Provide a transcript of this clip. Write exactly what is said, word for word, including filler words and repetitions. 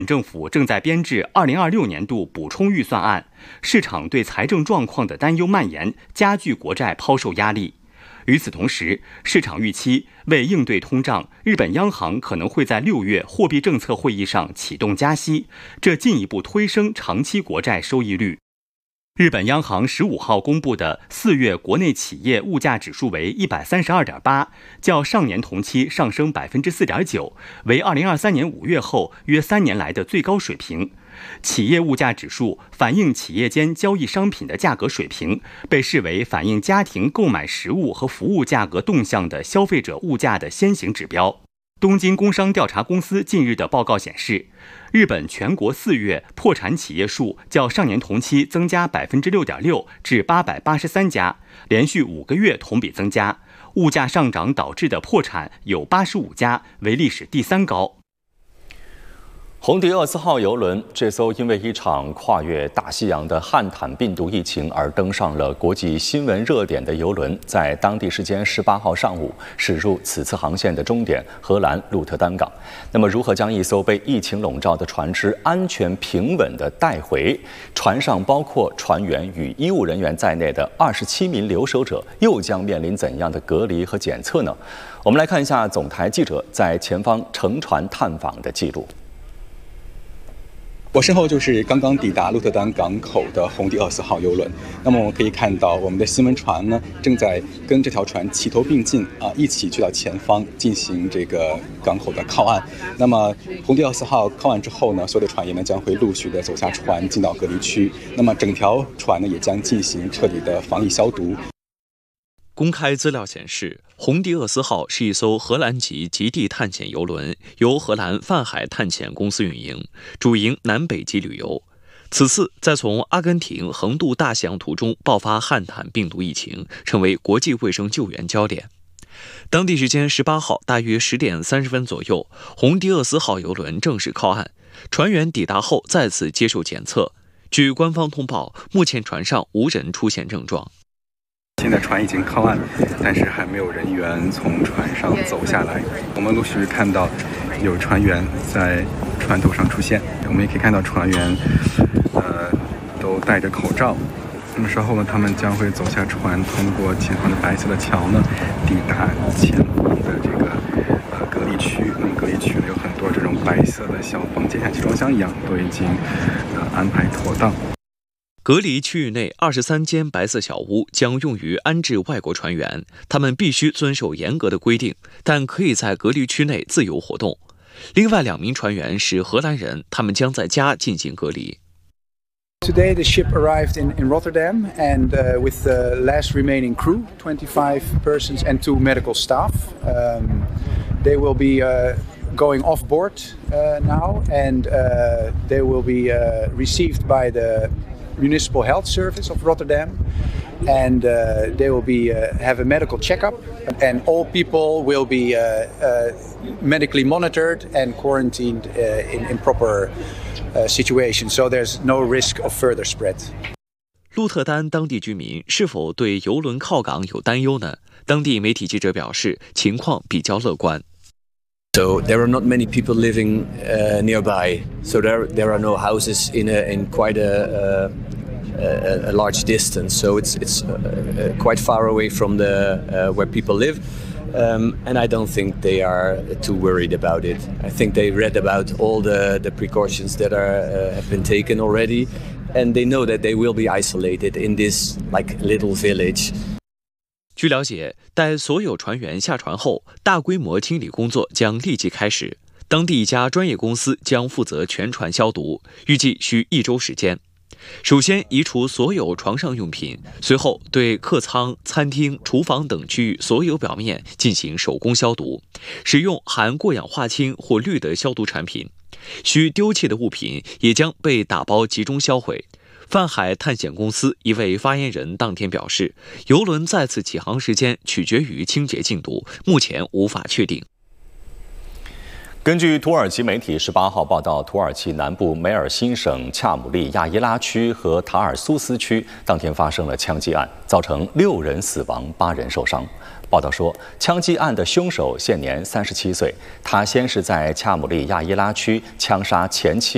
政府正在编制二零二六年度补充预算案，市场对财政状况的担忧蔓延，加剧国债抛售压力。与此同时，市场预期为应对通胀，日本央行可能会在六月货币政策会议上启动加息，这进一步推升长期国债收益率。日本央行十五号公布的四月国内企业物价指数为一百三十二点八，较上年同期上升百分之四点九，为二零二三年五月后约三年来的最高水平。企业物价指数反映企业间交易商品的价格水平，被视为反映家庭购买食物和服务价格动向的消费者物价的先行指标。东京工商调查公司近日的报告显示，日本全国四月破产企业数较上年同期增加百分之六点六至八百八十三家，连续五个月同比增加。物价上涨导致的破产有八十五家，为历史第三高。 红迪厄斯号邮轮这艘因为一场跨越大西洋的汉坦病毒疫情而登上了国际新闻热点的邮轮，在当地时间十八号上午驶入此次航线的终点荷兰鹿特丹港。那么，如何将一艘被疫情笼罩的船只安全平稳地带回？船上包括船员与医务人员在内的二十七名留守者又将面临怎样的隔离和检测呢？我们来看一下总台记者在前方乘船探访的记录。 我身后就是刚刚抵达鹿特丹港口的红迪厄斯号邮轮。那么我们可以看到，我们的新闻船呢正在跟这条船齐头并进啊，一起去到前方进行这个港口的靠岸。那么红迪厄斯号靠岸之后呢，所有的船员呢将会陆续的走下船，进到隔离区。那么整条船呢也将进行彻底的防疫消毒。 公开资料显示，红迪厄斯号是一艘荷兰籍极地探险邮轮，由荷兰泛海探险公司运营，主营南北极旅游。此次在从阿根廷横渡大西洋途中爆发汉坦病毒疫情，成为国际卫生救援焦点。当地时间十八号大约十点三十分左右，红迪厄斯号邮轮正式靠岸，船员抵达后再次接受检测。据官方通报，目前船上无人出现症状。 现在船已经靠岸，但是还没有人员从船上走下来。我们陆续看到有船员在船头上出现，我们也可以看到船员呃都戴着口罩。那么稍后呢，他们将会走下船，通过前方的白色的桥呢，抵达前方的这个呃隔离区。那么隔离区呢有很多这种白色的小房间，像集装箱一样，都已经呃安排妥当。 隔离区域内二十三间白色小屋将用于安置外国船员，他们必须遵守严格的规定，但可以在隔离区内自由活动。另外两名船员是荷兰人，他们将在家进行隔离。 Today the ship arrived in, in Rotterdam and uh, with the last remaining crew, twenty-five persons and two medical staff. Um, they will be uh, going off board uh, now and uh, they will be uh, received by the Municipal Health Service of Rotterdam, and uh, they will be uh, have a medical checkup, and all people will be uh, uh, medically monitored and quarantined uh, in, in proper uh, situations, so there's no risk of further spread. 鹿特丹当地居民是否对邮轮靠港有担忧呢？当地媒体记者表示，情况比较乐观。 So there are not many people living uh, nearby. So there there are no houses in a, in quite a, uh, a, a large distance. So it's it's uh, uh, quite far away from the uh, where people live. Um, and I don't think they are too worried about it. I think they read about all the, the precautions that are uh, have been taken already, and they know that they will be isolated in this like little village. 据了解，待所有船员下船后，大规模清理工作将立即开始。当地一家专业公司将负责全船消毒，预计需一周时间。首先移除所有床上用品，随后对客舱、餐厅、厨房等区域所有表面进行手工消毒，使用含过氧化氢或氯的消毒产品。需丢弃的物品也将被打包集中销毁。泛海探险公司一位发言人当天表示，邮轮再次起航时间取决于清洁进度，目前无法确定。 根据土耳其媒体十八号报道，土耳其南部梅尔辛省恰姆利亚伊拉区和塔尔苏斯区当天发生了枪击案，造成六人死亡，八人受伤。报道说，枪击案的凶手现年三十七岁，他先是在恰姆利亚伊拉区枪杀前妻。